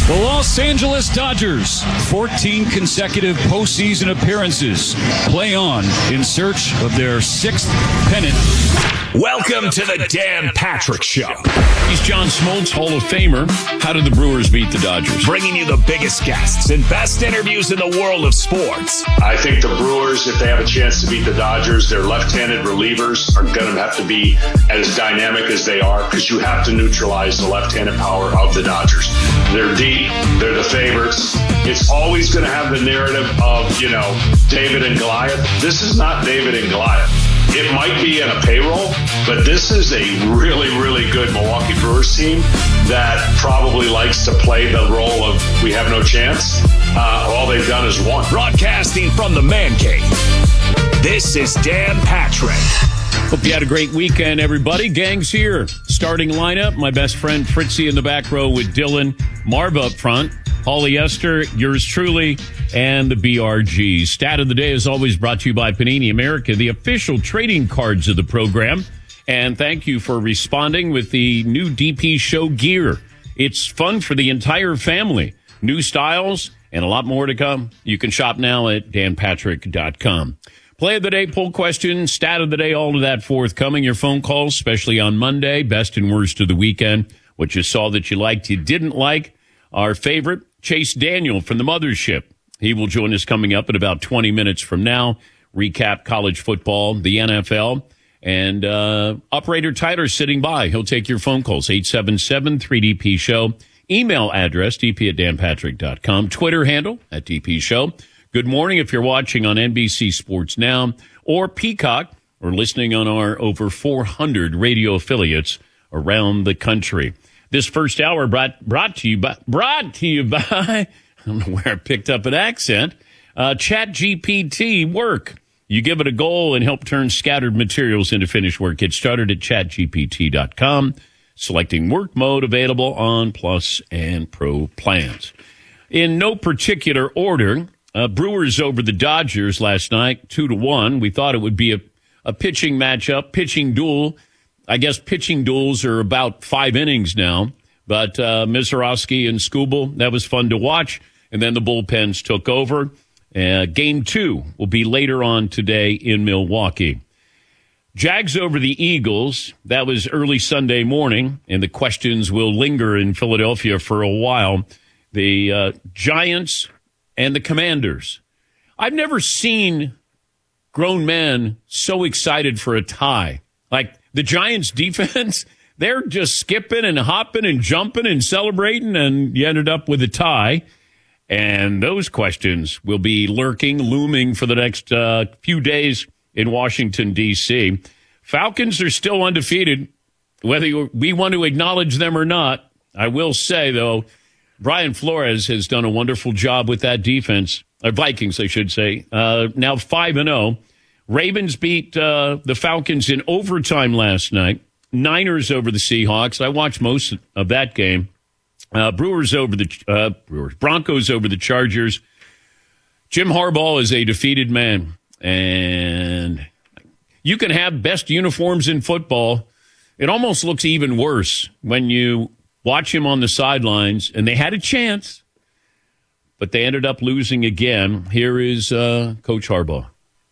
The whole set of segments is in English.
The Los Angeles Dodgers, 14 consecutive postseason appearances, play on in search of their 6th pennant. Welcome to the Dan Patrick Show. He's John Smoltz, Hall of Famer. How did the Brewers beat the Dodgers? Bringing you the biggest guests and best interviews in the world of sports. I think the Brewers, if they have a chance to beat the Dodgers, their left-handed relievers are going to have to be as dynamic as they are, because you have to neutralize the left-handed power of the Dodgers. They're deep. They're the favorites. It's always going to have the narrative of, David and Goliath. This is not David and Goliath. It might be in a payroll, but this is a really, really good Milwaukee Brewers team that probably likes to play the role of we have no chance. All they've done is won. Broadcasting from the Man Cave, this is Dan Patrick. Hope you had a great weekend, everybody. Gang's here. Starting lineup, my best friend Fritzy in the back row with Dylan. Marv up front. Holly Esther, yours truly, and the BRG. Stat of the day is always brought to you by Panini America, the official trading cards of the program. And thank you for responding with the new DP Show gear. It's fun for the entire family. New styles and a lot more to come. You can shop now at danpatrick.com. Play of the day, poll question, stat of the day, all of that forthcoming. Your phone calls, especially on Monday, best and worst of the weekend. What you saw that you liked, you didn't like. Our favorite, Chase Daniel from the Mothership. He will join us coming up in about 20 minutes from now. Recap college football, the NFL, and Operator Tyler sitting by. He'll take your phone calls, 877-3DP-SHOW. Email address, dp@danpatrick.com. Twitter handle, @DP-SHOW. Good morning if you're watching on NBC Sports Now or Peacock or listening on our over 400 radio affiliates around the country. This first hour brought to you by, I don't know where I picked up an accent, ChatGPT Work. You give it a goal and help turn scattered materials into finished work. Get started at chatgpt.com, selecting work mode available on Plus and Pro plans. In no particular order, Brewers over the Dodgers last night, 2-1. We thought it would be a pitching matchup, pitching duel. I guess pitching duels are about 5 innings now, but Mizorowski and Skubal, that was fun to watch. And then the bullpens took over. Game 2 will be later on today in Milwaukee. Jags over the Eagles, that was early Sunday morning, and the questions will linger in Philadelphia for a while. The Giants and the Commanders. I've never seen grown men so excited for a tie. Like, the Giants defense, they're just skipping and hopping and jumping and celebrating, and you ended up with a tie. And those questions will be looming for the next few days in Washington, D.C. Falcons are still undefeated, whether we want to acknowledge them or not. I will say, though, Brian Flores has done a wonderful job with that defense. Vikings, I should say. Now 5-0. Ravens beat the Falcons in overtime last night. Niners over the Seahawks. I watched most of that game. Broncos over the Chargers. Jim Harbaugh is a defeated man. And you can have best uniforms in football. It almost looks even worse when you watch him on the sidelines. And they had a chance, but they ended up losing again. Here is Coach Harbaugh.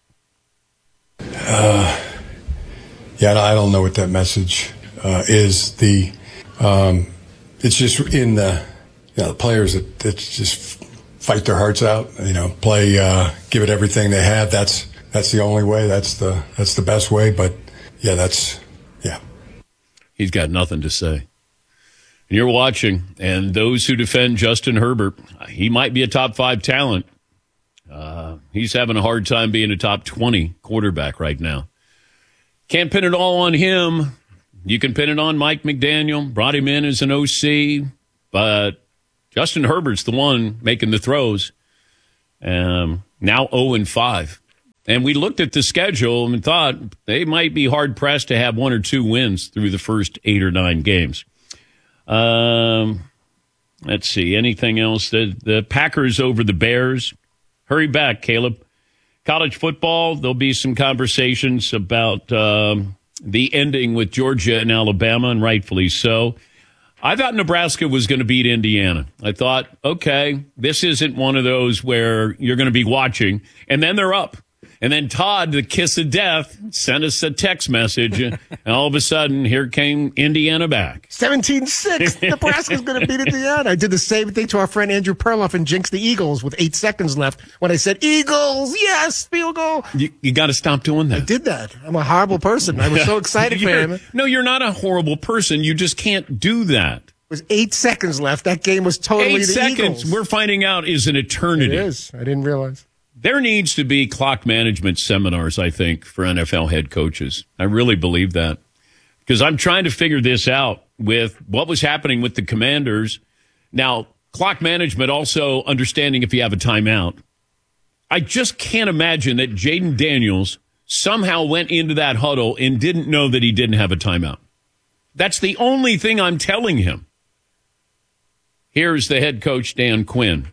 I don't know what that message is. It's just in the players that just fight their hearts out. Play, give it everything they have. That's the only way. That's the best way. But he's got nothing to say. And you're watching, and those who defend Justin Herbert, he might be a top 5 talent. He's having a hard time being a top 20 quarterback right now. Can't pin it all on him. You can pin it on Mike McDaniel. Brought him in as an OC. But Justin Herbert's the one making the throws. Now 0-5. And we looked at the schedule and thought they might be hard-pressed to have 1 or 2 wins through the first 8 or 9 games. Let's see. Anything else? The Packers over the Bears. Hurry back, Caleb. College football, there'll be some conversations about the ending with Georgia and Alabama, and rightfully so. I thought Nebraska was going to beat Indiana. I thought, okay, this isn't one of those where you're going to be watching, and then they're up. And then Todd, the kiss of death, sent us a text message, and all of a sudden, here came Indiana back. 17-6. Nebraska's going to beat Indiana. I did the same thing to our friend Andrew Perloff and jinxed the Eagles with 8 seconds left when I said, Eagles, yes, field goal. You got to stop doing that. I did that. I'm a horrible person. I was so excited for him. No, you're not a horrible person. You just can't do that. It was 8 seconds left. That game was totally 8 the seconds, Eagles. we're finding out, is an eternity. It is. I didn't realize. There needs to be clock management seminars, I think, for NFL head coaches. I really believe that. Because I'm trying to figure this out with what was happening with the Commanders. Now, clock management, also understanding if you have a timeout. I just can't imagine that Jaden Daniels somehow went into that huddle and didn't know that he didn't have a timeout. That's the only thing I'm telling him. Here's the head coach, Dan Quinn.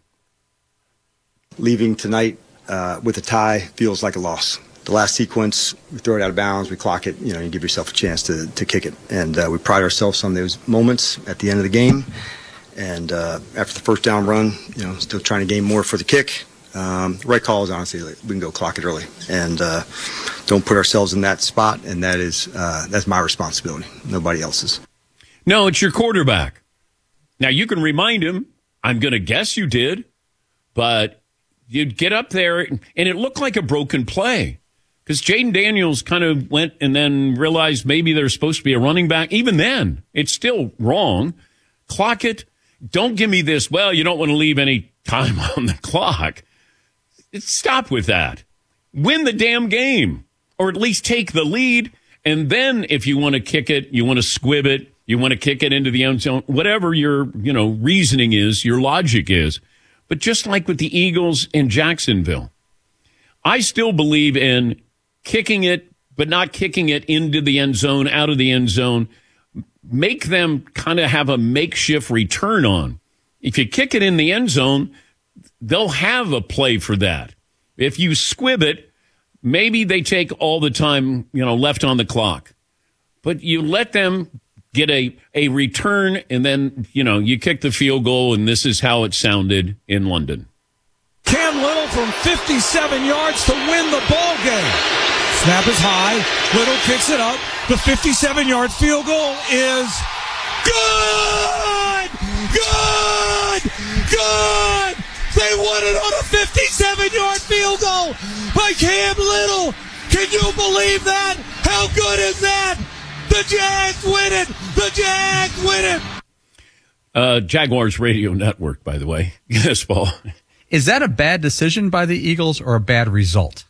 Leaving tonight with a tie feels like a loss. The last sequence, we throw it out of bounds, we clock it, you give yourself a chance to kick it. And we pride ourselves on those moments at the end of the game. And after the first down run, still trying to gain more for the kick. The right call is honestly, we can go clock it early. And don't put ourselves in that spot, and that's my responsibility, nobody else's. No, it's your quarterback. Now, you can remind him, I'm going to guess you did, but you'd get up there, and it looked like a broken play because Jaden Daniels kind of went and then realized maybe there's supposed to be a running back. Even then, it's still wrong. Clock it. Don't give me this, well, you don't want to leave any time on the clock. Stop with that. Win the damn game, or at least take the lead, and then if you want to kick it, you want to squib it, you want to kick it into the end zone, whatever your reasoning is, your logic is. But just like with the Eagles in Jacksonville, I still believe in kicking it, but not kicking it into the end zone, out of the end zone. Make them kind of have a makeshift return on. If you kick it in the end zone, they'll have a play for that. If you squib it, maybe they take all the time, left on the clock. But you let them get a return, and then, you kick the field goal, and this is how it sounded in London. Cam Little from 57 yards to win the ball game. Snap is high. Little kicks it up. The 57-yard field goal is good! Good! Good! They won it on a 57-yard field goal by Cam Little. Can you believe that? How good is that? The Jags win it! The Jags win it! Jaguars Radio Network, by the way. Yes, Paul. Is that a bad decision by the Eagles or a bad result?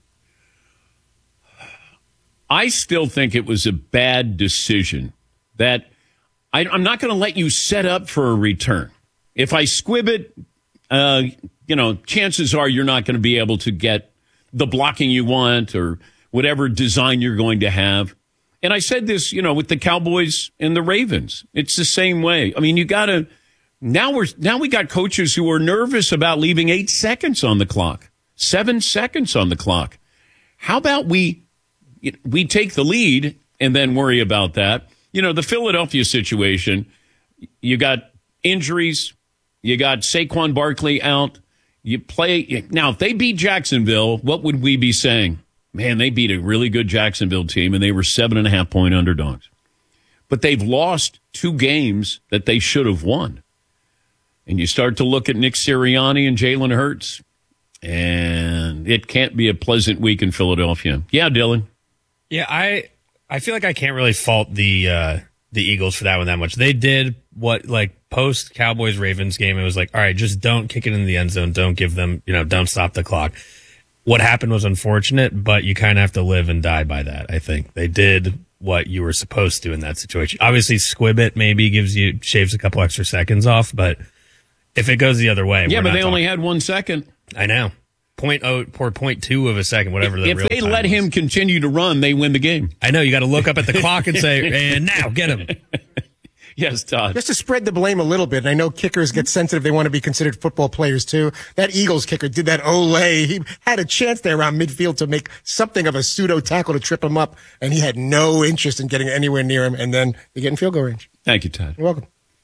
I still think it was a bad decision. That I'm not going to let you set up for a return. If I squib it, chances are you're not going to be able to get the blocking you want or whatever design you're going to have. And I said this, with the Cowboys and the Ravens. It's the same way. I mean, you got to now we got coaches who are nervous about leaving 8 seconds on the clock, 7 seconds on the clock. How about we take the lead and then worry about that? The Philadelphia situation, you got injuries, you got Saquon Barkley out. You play now. If they beat Jacksonville, what would we be saying? Man, they beat a really good Jacksonville team, and they were 7.5-point underdogs. But they've lost 2 games that they should have won. And you start to look at Nick Sirianni and Jalen Hurts, and it can't be a pleasant week in Philadelphia. Yeah, Dylan. Yeah, I feel like I can't really fault the Eagles for that one that much. They did what, post Cowboys Ravens game, it was all right, just don't kick it in the end zone. Don't give them, don't stop the clock. What happened was unfortunate, but you kind of have to live and die by that. I think they did what you were supposed to in that situation. Obviously, squib it maybe shaves a couple extra seconds off, but if it goes the other way, yeah, but they only had 1 second. I know. 0.2 of a second, whatever the real If they time let him continue to run, they win the game. I know. You got to look up at the clock and say, and now get him. Yes, Todd. Just to spread the blame a little bit, and I know kickers get sensitive. They want to be considered football players, too. That Eagles kicker did that Olay. He had a chance there around midfield to make something of a pseudo tackle to trip him up, and he had no interest in getting anywhere near him, and then they get in field goal range. Thank you, Todd. You're welcome.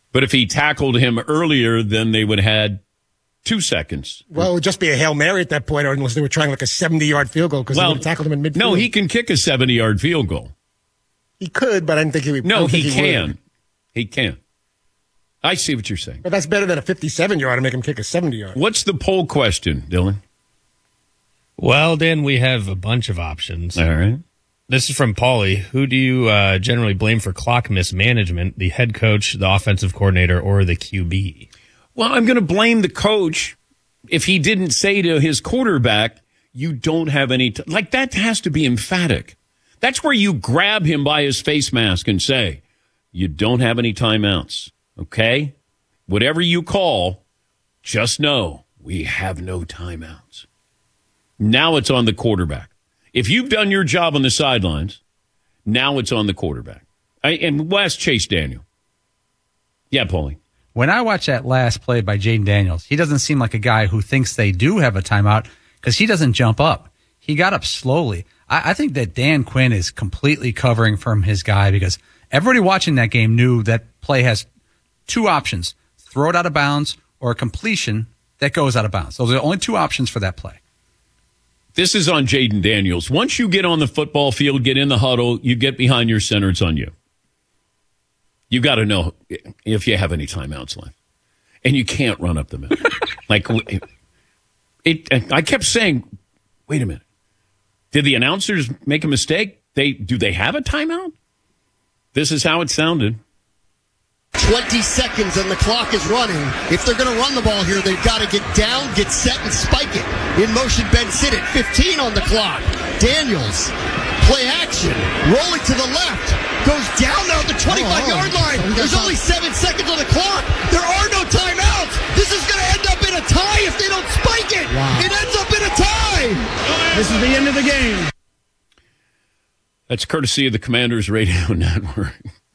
But if he tackled him earlier, then they would have had 2 seconds. Well, it would just be a Hail Mary at that point, or unless they were trying like a 70-yard field goal because they would have tackled him in midfield. No, he can kick a 70-yard field goal. He could, but I didn't think he would. No, he can. Would. He can. I see what you're saying. But that's better than a 57-yard to make him kick a 70-yard. What's the poll question, Dylan? Well, Dan, we have a bunch of options. All right. This is from Paulie. Who do you generally blame for clock mismanagement? The head coach, the offensive coordinator, or the QB? Well, I'm going to blame the coach if he didn't say to his quarterback, you don't have any time. Like, that has to be emphatic. That's where you grab him by his face mask and say, you don't have any timeouts, okay? Whatever you call, just know we have no timeouts. Now it's on the quarterback. If you've done your job on the sidelines, now it's on the quarterback. And we'll ask Chase Daniel. Yeah, Paulie. When I watch that last play by Jaden Daniels, he doesn't seem like a guy who thinks they do have a timeout because he doesn't jump up. He got up slowly. I think that Dan Quinn is completely covering from his guy because everybody watching that game knew that play has two options, throw it out of bounds or a completion that goes out of bounds. Those are the only two options for that play. This is on Jaden Daniels. Once you get on the football field, get in the huddle, you get behind your center, it's on you. You got to know if you have any timeouts left. And you can't run up the middle. I kept saying, wait a minute. Did the announcers make a mistake? Do they have a timeout? This is how it sounded. 20 seconds and the clock is running. If they're going to run the ball here, they've got to get down, get set, and spike it. In motion, Ben Sinnott, 15 on the clock. Daniels, play action, rolling to the left, goes down now at the 25-yard line. There's only 7 seconds on the clock. There are no timeouts. This is going to end up in a tie if they don't spike it. Wow. It ends up in a tie. This is the end of the game. That's courtesy of the Commanders Radio Network.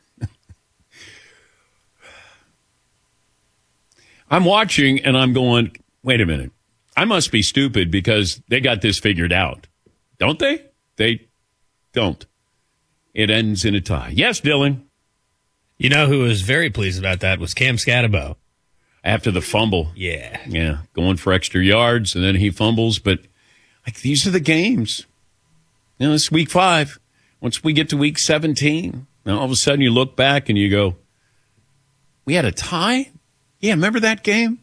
I'm watching and I'm going, wait a minute. I must be stupid because they got this figured out. Don't they? They don't. It ends in a tie. Yes, Dylan. You know who was very pleased about that was Cam Scatterbo. After the fumble. Yeah. Yeah. Going for extra yards and then he fumbles. But these are the games. You know, it's week 5. Once we get to week 17, now all of a sudden you look back and you go, we had a tie? Yeah, remember that game?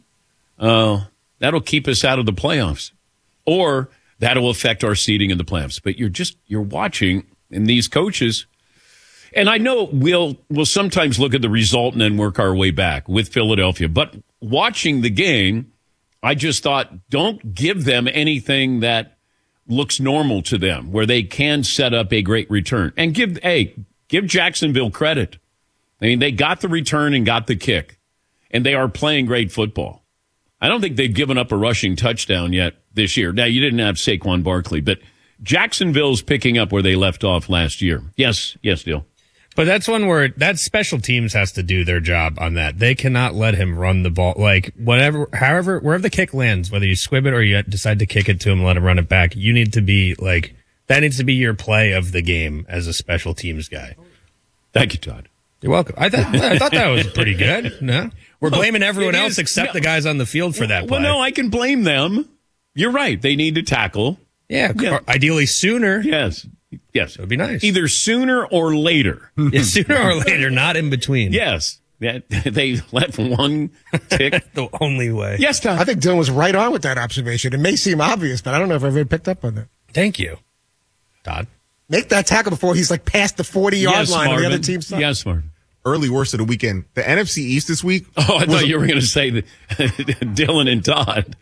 That'll keep us out of the playoffs. Or that'll affect our seeding in the playoffs. But you're watching, and these coaches, and I know we'll sometimes look at the result and then work our way back with Philadelphia. But watching the game, I just thought, don't give them anything that looks normal to them, where they can set up a great return. And give Jacksonville credit. I mean, they got the return and got the kick. And they are playing great football. I don't think they've given up a rushing touchdown yet this year. Now, you didn't have Saquon Barkley, but Jacksonville's picking up where they left off last year. Yes, Dale. But that's one where that special teams has to do their job on that. They cannot let him run the ball. Like, wherever the kick lands, whether you squib it or you decide to kick it to him and let him run it back, you need to be like, that needs to be your play of the game as a special teams guy. Thank you, Todd. You're welcome. I thought that was pretty good. No, we're blaming everyone else except the guys on the field for that play. Well, no, I can blame them. You're right. They need to tackle. Yeah. Ideally sooner. Yes. It would be nice. Either sooner or later. Yeah, sooner or later, not in between. Yes. Yeah, they let one tick. The only way. Yes, Todd. I think Dylan was right on with that observation. It may seem obvious, but I don't know if I've ever picked up on that. Thank you, Todd. Make that tackle before he's like past the 40-yard line on the other team's side. Yes, Marvin. Early worst of the weekend. The NFC East this week. Oh, I thought you were going to say Dylan and Todd.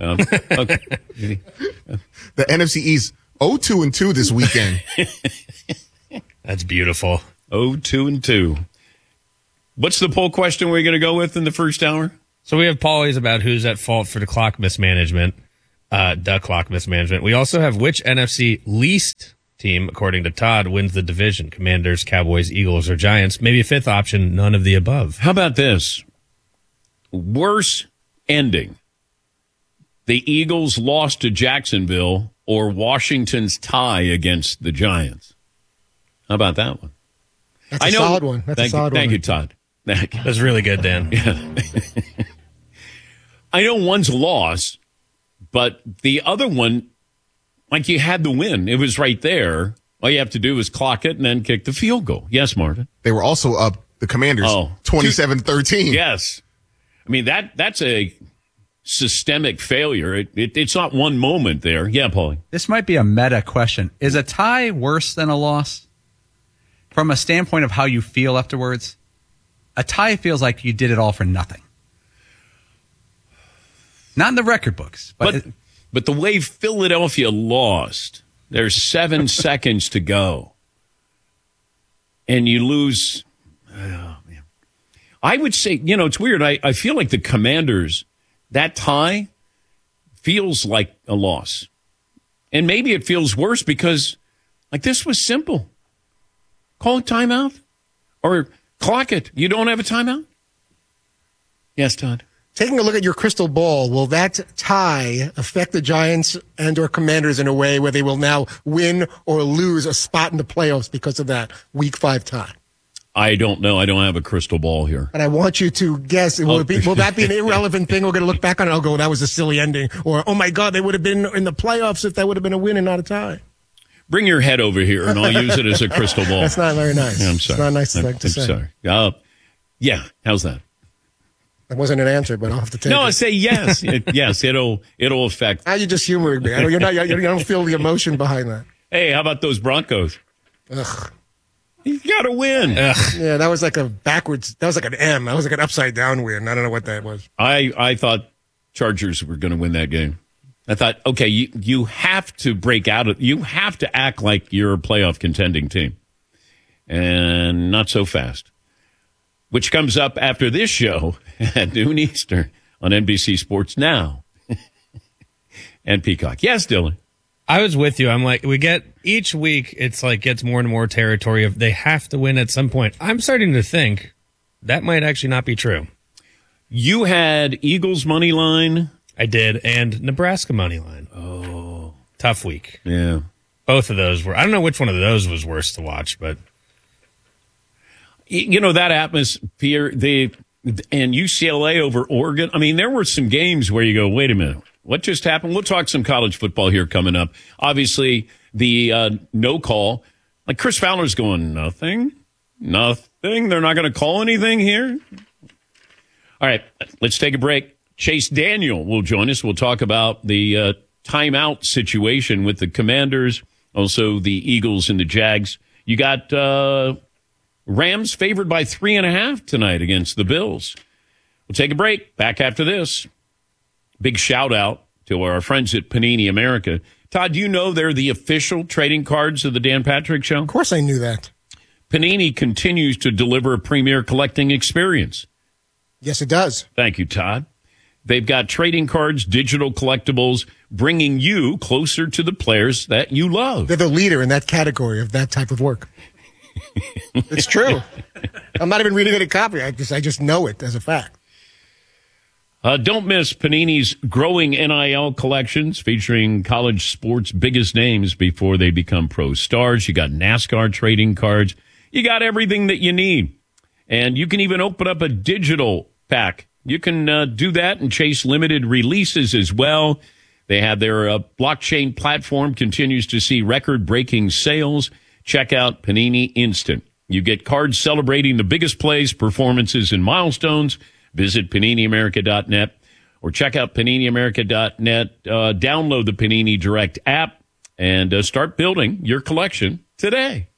Okay. The NFC East 0-2-2 this weekend. That's beautiful. 0-2-2. What's the poll question we're going to go with in the first hour? So we have Paulie's about who's at fault for the clock mismanagement. We also have which NFC least team, according to Todd, wins the division. Commanders, Cowboys, Eagles, or Giants. Maybe a fifth option, none of the above. How about this? Worse ending. The Eagles lost to Jacksonville or Washington's tie against the Giants. How about that one? That's a solid one. Thank you, Todd. That's really good, Dan. Yeah. I know one's a loss, but the other one, like you had the win. It was right there. All you have to do is clock it and then kick the field goal. Yes, Marvin? They were also up, the Commanders, 27-13. Yes. I mean, that's a systemic failure. It's not one moment there. Yeah, Paulie. This might be a meta question. Is a tie worse than a loss? From a standpoint of how you feel afterwards, a tie feels like you did it all for nothing. Not in the record books. But the way Philadelphia lost, there's 7 seconds to go. And you lose. Oh, man. I would say, it's weird. I feel like the Commanders, that tie feels like a loss. And maybe it feels worse because, this was simple. Call a timeout or clock it. You don't have a timeout? Yes, Todd. Taking a look at your crystal ball, will that tie affect the Giants and or Commanders in a way where they will now win or lose a spot in the playoffs because of that Week 5 tie? I don't know. I don't have a crystal ball here. And I want you to guess, will that be an irrelevant thing? We're going to look back on it and I'll go, that was a silly ending. Or, oh my God, they would have been in the playoffs if that would have been a win and not a tie. Bring your head over here, and I'll use it as a crystal ball. That's not very nice. Yeah, I'm sorry. It's not a nice thing to say. I'm sorry. Yeah, how's that? That wasn't an answer, but I'll have to take it. No, I say yes. Yes, it'll affect. How you just humoring me? You don't feel the emotion behind that. Hey, how about those Broncos? Ugh. You got to win. Ugh. Yeah, that was like a backwards. That was like an M. That was like an upside down win. I don't know what that was. I thought Chargers were going to win that game. I thought, okay, you have to break out. You have to act like you're a playoff contending team. And not so fast. Which comes up after this show at noon Eastern on NBC Sports Now and Peacock. Yes, Dylan. I was with you. I'm like, we get each week, it's like gets more and more territory of they have to win at some point. I'm starting to think that might actually not be true. You had Eagles money line. I did, and Nebraska money line. Oh. Tough week. Yeah. Both of those were, I don't know which one of those was worse to watch, but. That atmosphere, and UCLA over Oregon. I mean, there were some games where you go, wait a minute, what just happened? We'll talk some college football here coming up. Obviously, the no call. Like Chris Fowler's going, nothing. They're not going to call anything here. All right, let's take a break. Chase Daniel will join us. We'll talk about the timeout situation with the Commanders, also the Eagles and the Jags. You got Rams favored by 3.5 tonight against the Bills. We'll take a break. Back after this. Big shout out to our friends at Panini America. Todd, do you know they're the official trading cards of the Dan Patrick Show? Of course I knew that. Panini continues to deliver a premier collecting experience. Yes, it does. Thank you, Todd. They've got trading cards, digital collectibles, bringing you closer to the players that you love. They're the leader in that category of that type of work. It's true. I'm not even reading any copy. I just know it as a fact. Don't miss Panini's growing NIL collections featuring college sports' biggest names before they become pro stars. You got NASCAR trading cards. You got everything that you need. And you can even open up a digital pack. You can do that and chase limited releases as well. They have their blockchain platform continues to see record-breaking sales. Check out Panini Instant. You get cards celebrating the biggest plays, performances, and milestones. Visit PaniniAmerica.net or check out PaniniAmerica.net. Download the Panini Direct app and start building your collection today.